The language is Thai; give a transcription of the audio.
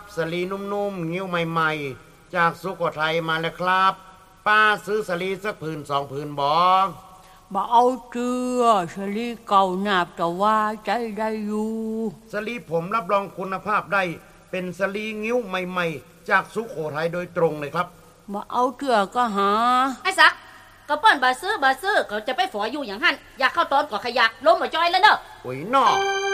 สลีนุ่มๆงิ้วใหม่ๆจากสุโขทัยมาแล้วครับป้าซื้อสลีสักผืน2 ผืนบ่เอาเจือสลีเก่าหนาบแต่ว่าใจได้อยู่สลีผมรับรองคุณภาพได้เป็นสลีงิ้วใหม่ๆจากสุโขทัยโดยตรงเลยครับบ่เอาเจือก็หาไอ้สักก็ป้อนบาซื้อก็จะไปฝออยู่อย่างหั่นอยากเข้าตอนก็ขยักล้มมาจอยแล้วเนอะโอ้ยนอ